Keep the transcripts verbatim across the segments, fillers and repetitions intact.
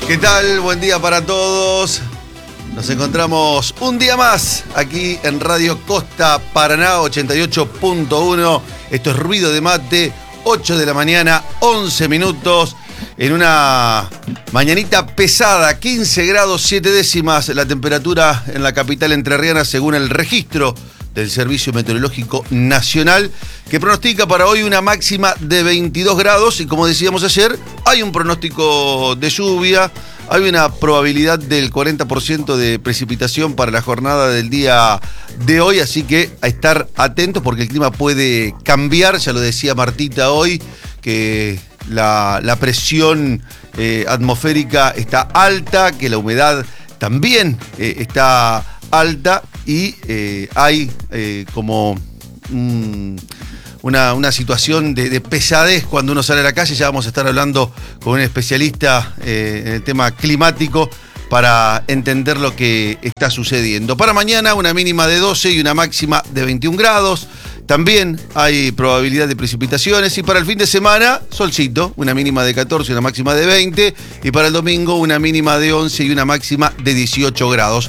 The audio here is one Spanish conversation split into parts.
¿Qué tal? Buen día para todos. Nos encontramos un día más aquí en Radio Costa Paraná ochenta y ocho punto uno. Esto es Ruido de Mate, ocho de la mañana, once minutos. En una mañanita pesada, quince grados siete décimas la temperatura en la capital entrerriana según el registro del Servicio Meteorológico Nacional, que pronostica para hoy una máxima de veintidós grados y, como decíamos ayer, hay un pronóstico de lluvia, hay una probabilidad del cuarenta por ciento de precipitación para la jornada del día de hoy, así que a estar atentos porque el clima puede cambiar, ya lo decía Martita hoy, que la, la presión eh, atmosférica está alta, que la humedad también eh, está alta y eh, hay eh, como mm, una, una situación de, de pesadez cuando uno sale a la calle. Ya vamos a estar hablando con un especialista eh, en el tema climático para entender lo que está sucediendo. Para mañana una mínima de doce y una máxima de veintiún grados. También hay probabilidad de precipitaciones y para el fin de semana, solcito, una mínima de catorce y una máxima de veinte, y para el domingo una mínima de once y una máxima de dieciocho grados.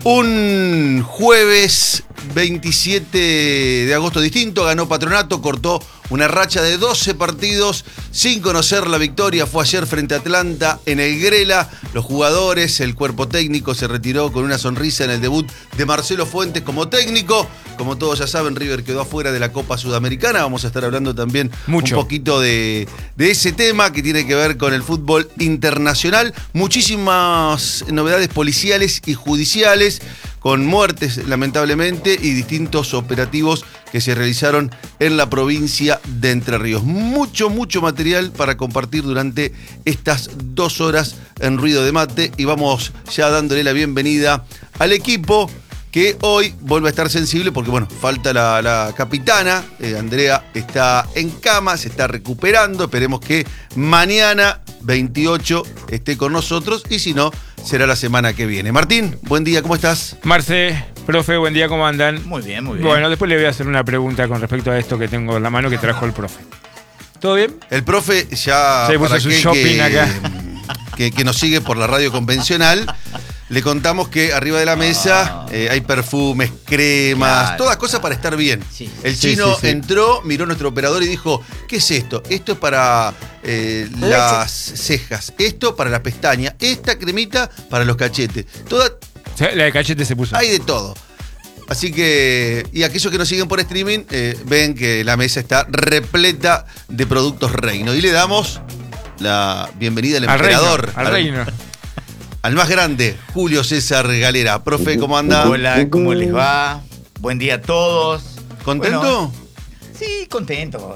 Un jueves veintisiete de agosto distinto, ganó Patronato, cortó una racha de doce partidos sin conocer la victoria. Fue ayer frente a Atlanta en el Grela. Los jugadores, el cuerpo técnico se retiró con una sonrisa en el debut de Marcelo Fuentes como técnico. Como todos ya saben, River quedó afuera de la Copa Sudamericana. Vamos a estar hablando también Mucho. un poquito de, de ese tema que tiene que ver con el fútbol internacional. Muchísimas novedades policiales y judiciales, con muertes lamentablemente y distintos operativos que se realizaron en la provincia de Entre Ríos. Mucho, mucho material para compartir durante estas dos horas en Ruido de Mate, y vamos ya dándole la bienvenida al equipo que hoy vuelve a estar sensible porque, bueno, falta la, la capitana. eh, Andrea está en cama, se está recuperando. Esperemos que mañana veintiocho esté con nosotros y si no, será la semana que viene. Martín, buen día, ¿cómo estás? Marce, profe, buen día, ¿cómo andan? Muy bien, muy bien. Bueno, después le voy a hacer una pregunta con respecto a esto que tengo en la mano que trajo el profe. ¿Todo bien? El profe ya... Se puso su shopping que, acá. Que, que nos sigue por la radio convencional. Le contamos que arriba de la mesa eh, hay perfumes, cremas, Claro. todas cosas para estar bien. Sí. El Sí, chino sí, sí. entró, miró a nuestro operador y dijo, ¿qué es esto? Esto es para eh, las cejas, esto para la pestaña, esta cremita para los cachetes. Toda, Sí, la de cachete se puso. hay de todo. Así que, y aquellos que nos siguen por streaming, eh, ven que la mesa está repleta de productos Reino. Y le damos la bienvenida al al emperador. reino, al reino. Al más grande, Julio César Galera. Profe, ¿cómo anda? Hola, ¿cómo les va? Buen día a todos. ¿Contento? Bueno, sí, contento.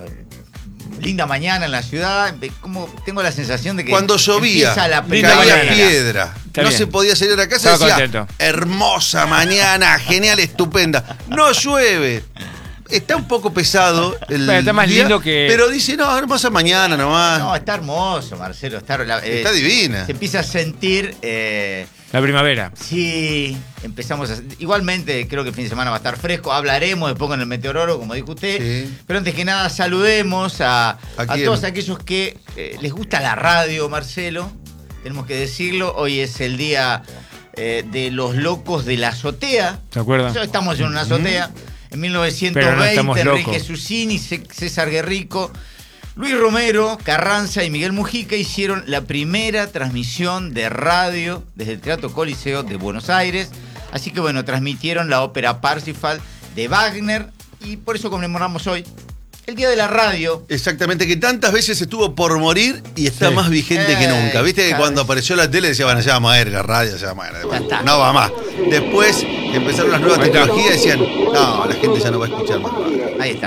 Linda mañana en la ciudad. Como tengo la sensación de que Cuando llovía, empieza la Linda caía mañana. piedra. Está no bien. se podía salir a la casa y Estaba decía, contento. hermosa mañana, genial, estupenda. No llueve. Está un poco pesado el Bueno, está más día, lindo que- pero dice, no, hermosa mañana nomás. No, está hermoso, Marcelo. Está, la- eh, Está divina. Se empieza a sentir... eh, La primavera. Sí, empezamos a... Igualmente, creo que el fin de semana va a estar fresco. Hablaremos después con el meteorólogo, como dijo usted. Sí. Pero antes que nada, saludemos a, ¿A a quién? todos aquellos que eh, les gusta la radio, Marcelo. Tenemos que decirlo. Hoy es el día eh, de los locos de la azotea. ¿Se acuerdan? Nosotros estamos en una azotea. En mil novecientos Pero no veinte, estamos Enrique locos. Susini, C- César Guerrico, Luis Romero, Carranza y Miguel Mujica hicieron la primera transmisión de radio desde el Teatro Coliseo de Buenos Aires. Así que bueno, transmitieron la ópera Parsifal de Wagner y por eso conmemoramos hoy el Día de la Radio. Exactamente, que tantas veces estuvo por morir y está Sí. más vigente que Eh, nunca. Viste que claro. cuando apareció la tele decía, bueno, ya vamos a ver la radio, ya vamos a ver. Ya está. No va más. Después que empezaron las nuevas Ahí está. tecnologías, decían, no, la gente ya no va a escuchar más radio. Ahí está.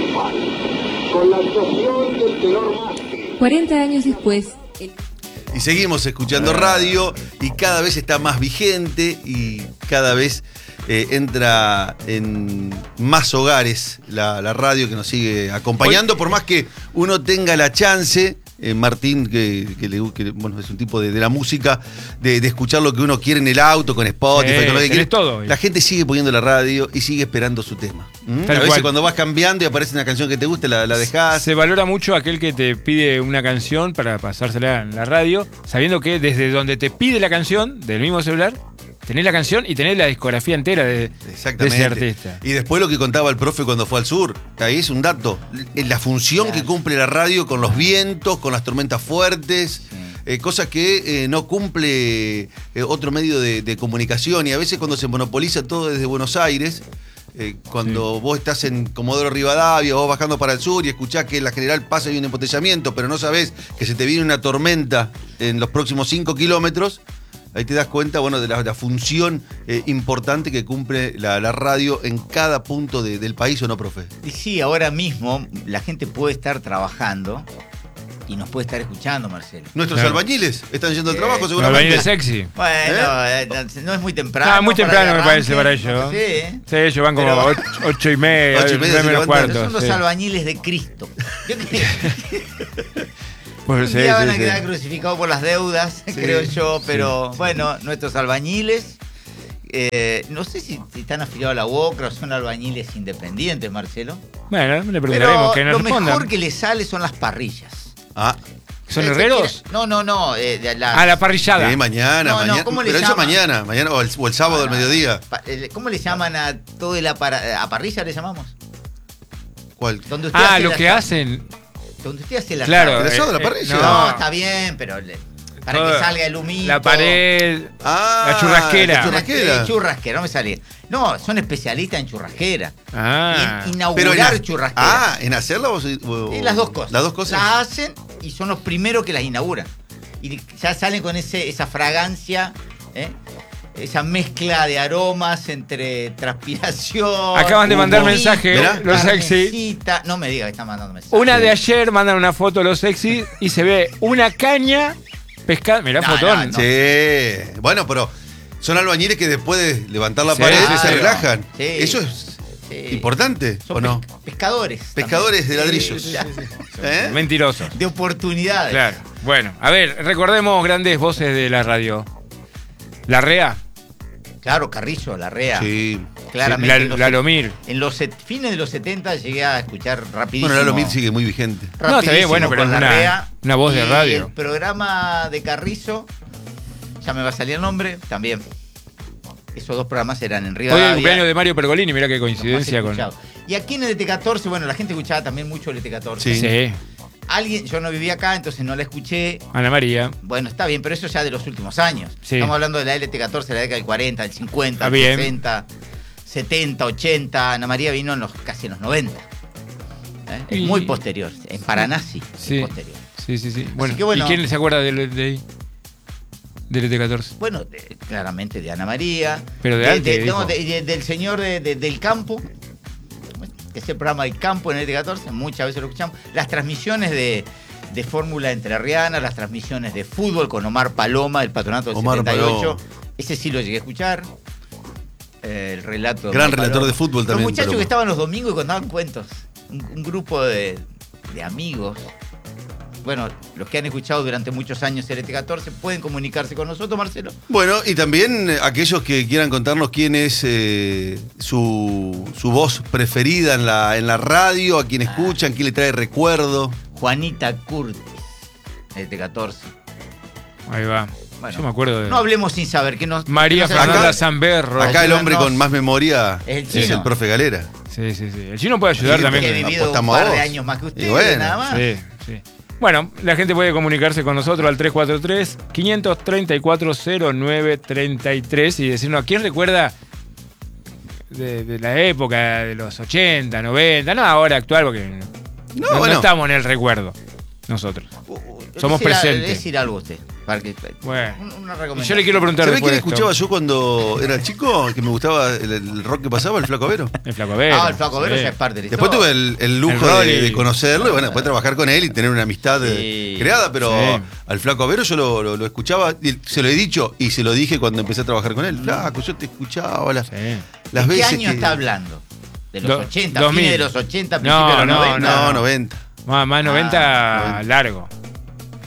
cuarenta años después, el... Y seguimos escuchando radio y cada vez está más vigente y cada vez eh, entra en más hogares la, la radio que nos sigue acompañando, por más que uno tenga la chance eh, Martín, que, que, le, que bueno, es un tipo de, de la música, de, de escuchar lo que uno quiere en el auto, con Spotify, Sí, con lo que quiere. todo. La gente sigue poniendo la radio y sigue esperando su tema. ¿Mm? A Tal veces cual. cuando vas cambiando y aparece una canción que te gusta, la, la dejás. Se valora mucho aquel que te pide una canción para pasársela en la radio, sabiendo que desde donde te pide la canción, del mismo celular, tenés la canción y tenés la discografía entera de, de ese artista. Y después lo que contaba el profe cuando fue al sur, ahí es un dato. La función Claro. que cumple la radio con los vientos, con las tormentas fuertes, Sí. eh, cosas que eh, no cumple eh, otro medio de, de comunicación. Y a veces cuando se monopoliza todo desde Buenos Aires, eh, cuando Sí. vos estás en Comodoro Rivadavia, vos bajando para el sur y escuchás que en la general pasa y hay un embotellamiento, pero no sabés que se te viene una tormenta en los próximos cinco kilómetros. Ahí te das cuenta, bueno, de la, la función eh, importante que cumple la, la radio en cada punto de- del país, ¿o no, profe? Y sí, ahora mismo la gente puede estar trabajando y nos puede estar escuchando, Marcelo. Nuestros Claro. albañiles están yendo al trabajo, Los seguramente. albañiles sexy. Bueno, eh, no, no es muy temprano. Ah, muy para temprano el me parece arranque. para ellos. Sí, ¿eh? Sí, ellos van como Pero- ocho, ocho y media, Ocho y media nueve se menos levantan. cuarto. Pero son los sí. albañiles de Cristo. Yo creo que Pues, un sí, día sí, van a sí. quedar crucificados por las deudas, Sí, creo yo, pero sí, bueno, nuestros albañiles, eh, no sé si, si están afiliados a la U O C R A o son albañiles independientes, Marcelo. Bueno, le Pero preguntaremos que nos lo respondan. mejor que les sale son las parrillas. Ah, ¿Son Eh, se herreros? quiere- No, no, no. eh, de las- Ah, la parrillada. sí, mañana, No, no, mañana. ¿cómo le pero eso llaman? mañana, mañana o el, o el sábado al mediodía. Pa- eh, ¿Cómo le llaman a todo el apara- a parrilla le llamamos? ¿Cuál? Donde usted Ah, hace lo el que asado. hacen. Donde usted hace el Claro. asado. ¿El asado de la eh, parrilla? eh, No, no. está bien, pero le- para Todo- que salga el humito. La pared. Ah, La churrasquera. la Una- churrasquera. eh, churrasquera, no me salía. No, son especialistas en churrasquera. Ah. Y en Pero inaugurar en, churrasquera. ah, ¿en hacerla o, o- Eh, las dos cosas. Las dos cosas. Las hacen y son los primeros que las inauguran. Y ya salen con ese, esa fragancia, ¿eh? Esa mezcla de aromas entre transpiración. Acaban de mandar humito, mensaje, Mirá. los sexy. carnecita. No me diga que están mandando mensajes. Una de ayer mandan una foto los sexy y se ve una caña pescada. Mirá, No, fotón. no, Sí. Bueno, pero son albañiles que después de levantar la Sí, pared sí, se sí. relajan. Sí. Eso es Sí. importante, Son ¿o no? pes- pescadores. también. Pescadores de ladrillos. Sí, ¿Eh? Mentirosos. De oportunidades. Claro. Bueno, a ver, recordemos grandes voces de la radio. La Rea, Claro, Carrillo, Larrea. Sí. Claramente. la, en los, la Lomir. en los set- fines de los setenta llegué a escuchar rapidísimo. Bueno, Lalo Mir sigue muy vigente. No, está bien, bueno, rapidísimo pero con es una- Larrea. una voz de Y radio. el programa de Carrizo, ya me va a salir el nombre, también. Esos dos programas eran en Hoy Rivadavia. el cumpleaños de Mario Pergolini, mirá qué los más coincidencia con. escuchados. Y aquí en el E T catorce, bueno, la gente escuchaba también mucho el E T catorce. Sí. Sí, Alguien, yo no vivía acá, entonces no la escuché. Ana María. Bueno, está bien, pero eso ya de los últimos años. Sí. Estamos hablando de la L T catorce, de la década del cuarenta, del cincuenta, Está del bien. sesenta, setenta, ochenta. Ana María vino en los casi en los noventa. ¿Eh? Es Y- muy posterior. En Paraná sí, Sí. es posterior. Sí, sí, sí. Bueno, que bueno. ¿y quién se acuerda del de ahí? Del E T catorce. Bueno, de- claramente de Ana María. Pero de antes, no, dijo. de- de- del señor de- de- del campo. Que es el programa del campo en el E T catorce, muchas veces lo escuchamos. Las transmisiones de, de Fórmula Entrerriana, las transmisiones de fútbol con Omar Paloma, del Patronato del Omar setenta y ocho. Paloma. Ese sí lo llegué a escuchar. Eh, el relato de Gran Omar relator Paloma. de fútbol también, Los muchachos Paloma. que estaban los domingos y contaban cuentos. Un, un grupo de, de amigos. Bueno, los que han escuchado durante muchos años el E T catorce pueden comunicarse con nosotros, Marcelo. Bueno, y también eh, aquellos que quieran contarnos quién es eh, su, su voz preferida en la, en la radio, a quién escuchan, quién le trae recuerdo. Juanita Curtis, el E T catorce. Ahí va. Bueno, Yo me acuerdo de. No hablemos sin saber que nos. María que nos Fernanda Acá- Zamberro. Acá el hombre ayúdanos. con más memoria Es el es chino. el profe Galera. Sí, sí, sí. El chino puede ayudar Sí, también. Que he porque- vivido un apostamos a par de vos. años más que Y ustedes, bueno, nada más. Sí, sí. Bueno, la gente puede comunicarse con nosotros al tres cuatro tres, cinco tres cuatro, cero nueve tres tres y decirnos, ¿quién recuerda de, de la época de los ochenta, noventa? No ahora actual, porque no, no bueno. estamos en el recuerdo nosotros. Uh, uh, Somos decir a- presentes. decir algo usted. Para que, Bueno. un- una Y recomendación. yo le quiero preguntar ¿Sabés después quién de esto. escuchaba yo cuando era chico? Que me gustaba el, el rock que pasaba, el Flaco Vero. El Flaco Vero. Ah, el Flaco Vero sí. ya es parte de la Después historia. tuve el, el lujo El de, Rolly. de conocerlo y bueno, después trabajar con él y tener una amistad eh, Sí. creada, pero Sí. al Flaco Vero yo lo, lo- lo escuchaba, y se lo he dicho y se lo dije cuando empecé a trabajar con él. Flaco, yo te escuchaba las, Sí. las ¿De qué veces año que- está hablando? ¿De los Do- ochenta? dos mil. ¿Fines de los ochenta? No, ¿Principios de los no, noventa? No, no. noventa. Más, más noventa noventa. largo.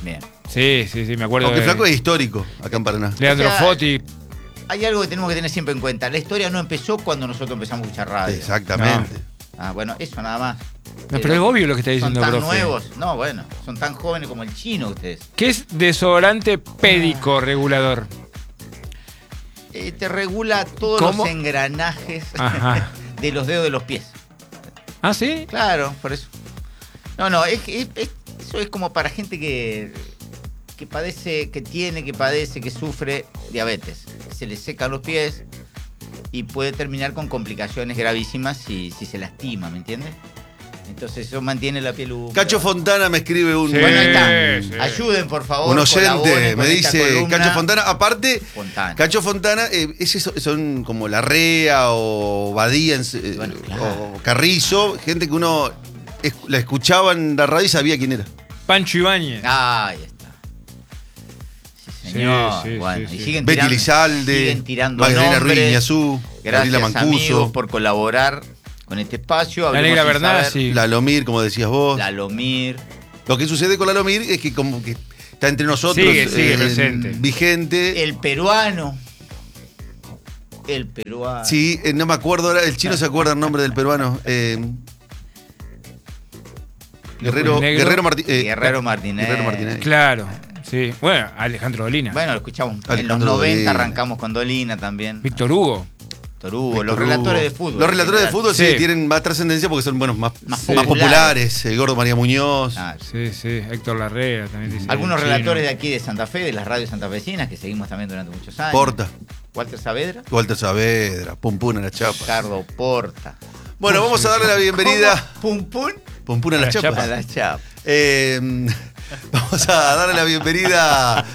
Bien. Sí, sí, sí, me acuerdo. Aunque de Flaco es histórico acá en Paraná. Leandro O sea, Foti. Hay algo que tenemos que tener siempre en cuenta. La historia no empezó cuando nosotros empezamos a escuchar radio. Exactamente. Ah, bueno, eso nada más. No, pero es obvio lo que está diciendo, Son tan profe. nuevos. No, bueno, son tan jóvenes como el chino ustedes. ¿Qué es desodorante pédico regulador? Eh, te regula todos ¿Cómo? los engranajes Ajá. de los dedos de los pies. ¿Ah, sí? Claro, por eso. No, no, es, es- es- eso es como para gente que, que padece, que tiene, que padece, que sufre diabetes. Se le secan los pies y puede terminar con complicaciones gravísimas si, si se lastima, ¿me entiendes? Entonces eso mantiene la piel húmeda. Cacho Fontana me escribe un, Sí. Bueno, ahí está. sí. Ayuden, por favor. un oyente, colaboren me con esta dice columna. Cacho Fontana. Aparte, Fontana. Cacho Fontana, eh, es eso- son como Larrea o Badía en- eh, Bueno, claro. o Carrizo, gente que uno es- la escuchaba en la radio y sabía quién era. Pancho Ibáñez. Ah, ahí está. Sí, señor. Sí, sí, bueno, sí, y sí. siguen Betty tirando, Lizalde, siguen tirando Magdalena nombres. Ruiz Iñazú, Gabriela Gracias, Mancuso, amigos, por colaborar con este espacio. La Hablemos Negra sin Bernal, saber. sí. la Lomir, como decías vos. La Lomir. Lo que sucede con la Lomir es que como que está entre nosotros Sigue, sigue eh, presente. vigente. El peruano. El peruano. Sí, eh, no me acuerdo ahora, el chino se acuerda el nombre del peruano. eh, Guerrero, Negro. Guerrero, Martí- eh, Guerrero Martínez. Guerrero Martínez. Claro, sí. Bueno, Alejandro Dolina. Bueno, lo escuchamos. En los Alejandro noventa Dolina. arrancamos con Dolina también. Víctor Hugo. Víctor Hugo, los Víctor relatores Hugo. de fútbol. Los relatores de en general. fútbol sí, Sí. tienen más trascendencia porque son bueno, más, Más más populares. populares. El Gordo María Muñoz. Ah, Sí, sí. Héctor Larrea también dice. algunos Chino. relatores de aquí de Santa Fe, de las radios santafesinas, que seguimos también durante muchos años. Porta. Walter Saavedra. Walter Saavedra. Pum Pum a la chapa. Ricardo Porta. Bueno, vamos a darle la bienvenida. ¿Cómo? Pum pum. Pum Pum a A la la chapa. A la chapa. Eh, vamos a darle la bienvenida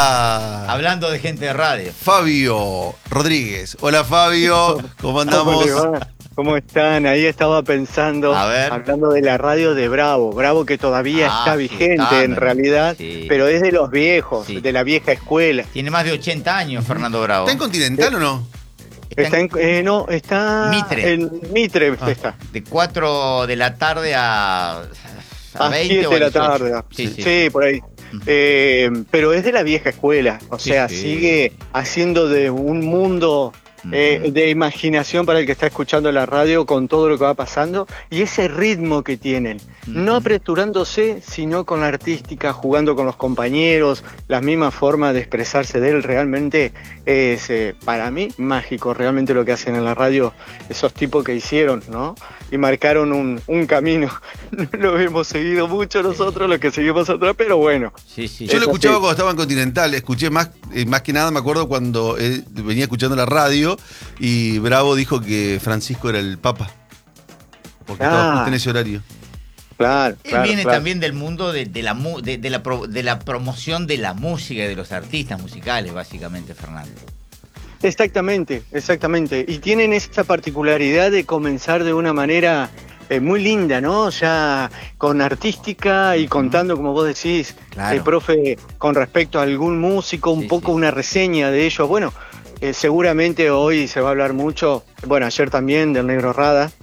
a Hablando de gente de radio. Fabio Rodríguez. Hola Fabio, ¿cómo andamos? ¿Cómo le va? ¿Cómo están? Ahí estaba pensando, A ver. hablando de la radio de Bravo, Bravo que todavía Ah, está sí, vigente está, en ¿no? realidad, Sí. pero es de los viejos, Sí. de la vieja escuela. Tiene más de ochenta años Fernando Bravo. ¿Está en Continental o no? Está Está en- en, eh, no, está Mitre. en Mitre Ah. está. de cuatro de la tarde a, a A veinte siete o a de la dieciocho. tarde. Sí, Sí, sí. por ahí. Eh, pero es de la vieja escuela, o Sí, sea, sí. sigue haciendo de un mundo eh, Ujú. de imaginación para el que está escuchando la radio con todo lo que va pasando y ese ritmo que tienen, no Ujú. apresurándose, sino con la artística, jugando con los compañeros, la misma forma de expresarse de él, realmente es eh, para mí mágico, realmente lo que hacen en la radio esos tipos que hicieron, ¿no? Y marcaron un, un camino. Lo hemos seguido mucho nosotros, los que seguimos atrás, pero bueno. Sí, sí. Yo lo Eso escuchaba sí. cuando estaba en Continental, escuché más, eh, más que nada, me acuerdo cuando eh, venía escuchando la radio y Bravo dijo que Francisco era el Papa. Porque estaba Ah. justo en ese horario. Claro, Él claro, viene claro. también del mundo de, de la, mu- de, de la pro- de la promoción de la música y de los artistas musicales, básicamente, Fernando. Exactamente, exactamente. Y tienen esa particularidad de comenzar de una manera eh, muy linda, ¿no? Ya con artística y contando, como vos decís, Claro. eh, profe, con respecto a algún músico, un Sí, poco sí. una reseña de ellos. Bueno, eh, seguramente hoy se va a hablar mucho, bueno, ayer también del Negro Rada.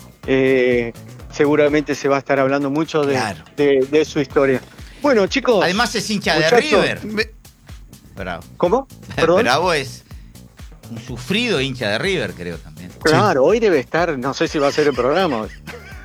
Eh, seguramente se va a estar hablando mucho de, Claro. de- de su historia. Bueno, chicos. Además es hincha de muchachos, River. Me- Bravo. ¿Cómo? ¿Perdón? Bravo es un sufrido hincha de River, creo también. Claro, hoy debe estar, no sé si va a ser el programa hoy.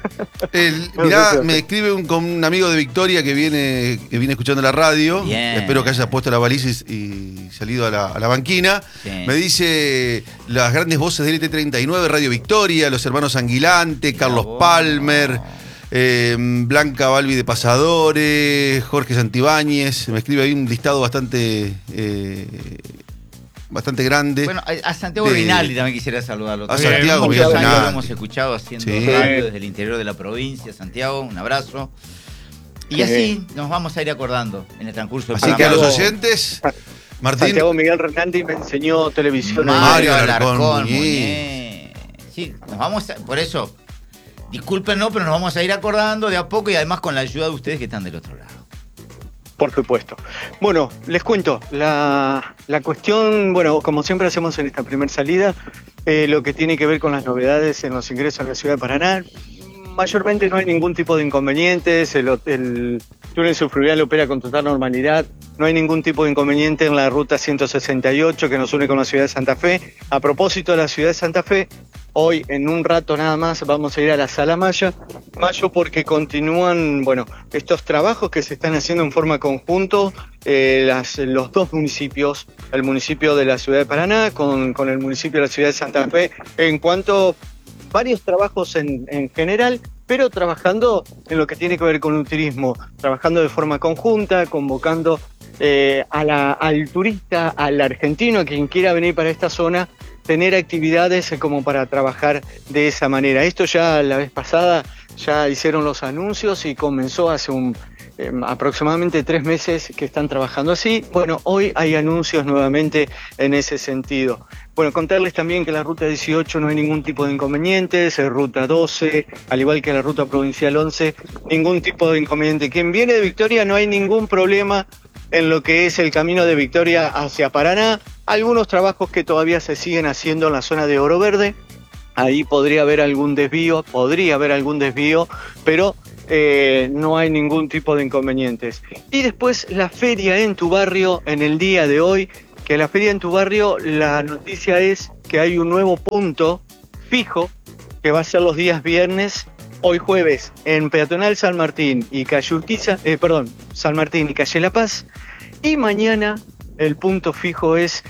El, No, mirá, no sé. me escribe un, con un amigo de Victoria que viene, que viene escuchando la radio. Bien. Espero que haya puesto la baliza y, y salido a la, a la banquina. Sí. Me dice las grandes voces del L T treinta y nueve, Radio Victoria, los hermanos Anguilante, Carlos vos. Palmer, eh, Blanca Balbi de Pasadores, Jorge Santibáñez. Me escribe ahí un listado bastante eh, bastante grande. Bueno, a, a Santiago de- Rinaldi también quisiera saludarlo. A También. Santiago Muchos Miguel años lo Rinaldi. hemos escuchado haciendo Sí. radio desde el interior de la provincia. Santiago, un abrazo. Y Sí. así nos vamos a ir acordando en el transcurso del Así que a programa. los oyentes, Martín, Santiago Miguel Renaldi me enseñó televisión. Mario Mario Alarcón, Alarcón, Muñé. Sí, nos vamos a, por eso, discúlpenos, pero nos vamos a ir acordando de a poco y además con la ayuda de ustedes que están del otro lado. Por supuesto. Bueno, les cuento, la, la cuestión, bueno, como siempre hacemos en esta primera salida, eh, lo que tiene que ver con las novedades en los ingresos a la ciudad de Paraná. Mayormente no hay ningún tipo de inconvenientes, el, el, túnel subfluvial opera con total normalidad. No hay ningún tipo de inconveniente en la ruta ciento sesenta y ocho que nos une con la ciudad de Santa Fe. A propósito de la ciudad de Santa Fe, hoy en un rato nada más vamos a ir a la Sala Maya, Mayo porque continúan, bueno, estos trabajos que se están haciendo en forma conjunto, eh, las, los dos municipios, el municipio de la ciudad de Paraná con, con el municipio de la ciudad de Santa Fe, en cuanto a varios trabajos en, en general, pero trabajando en lo que tiene que ver con el turismo, trabajando de forma conjunta, convocando eh, a la, al turista, al argentino, a quien quiera venir para esta zona, tener actividades como para trabajar de esa manera. Esto ya la vez pasada ya hicieron los anuncios y comenzó hace un eh, aproximadamente tres meses que están trabajando así. Bueno, hoy hay anuncios nuevamente en ese sentido. Bueno, contarles también que la ruta dieciocho no hay ningún tipo de inconvenientes, la ruta doce, al igual que la ruta provincial once, ningún tipo de inconveniente. Quien viene de Victoria no hay ningún problema en lo que es el camino de Victoria hacia Paraná. Algunos trabajos que todavía se siguen haciendo en la zona de Oro Verde. Ahí podría haber algún desvío, podría haber algún desvío, pero eh, no hay ningún tipo de inconvenientes. Y después la feria en tu barrio en el día de hoy, que la feria en tu barrio, la noticia es que hay un nuevo punto fijo que va a ser los días viernes, hoy jueves, en Peatonal San Martín y Calle Urquiza, eh, perdón, San Martín y Calle La Paz, y mañana el punto fijo es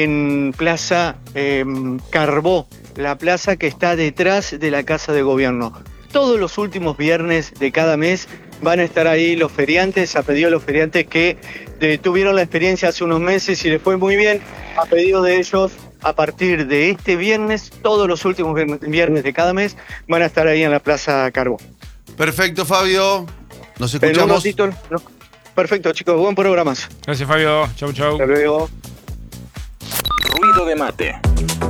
en Plaza eh, Carbó, la plaza que está detrás de la Casa de Gobierno. Todos los últimos viernes de cada mes van a estar ahí los feriantes, a pedido de los feriantes que eh, tuvieron la experiencia hace unos meses y les fue muy bien, a pedido de ellos, a partir de este viernes, todos los últimos viernes de cada mes van a estar ahí en la Plaza Carbó. Perfecto, Fabio. Nos En un escuchamos. ratito, no. Perfecto, chicos, buen programa. Gracias, Fabio. Chau, chau. Hasta luego. Ruido de mate.